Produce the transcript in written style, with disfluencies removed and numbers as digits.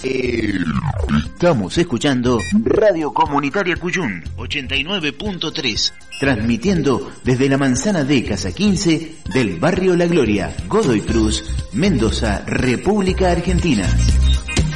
Estamos escuchando Radio Comunitaria Cuyún 89.3, transmitiendo desde la manzana de Casa 15 del barrio La Gloria, Godoy Cruz, Mendoza, República Argentina.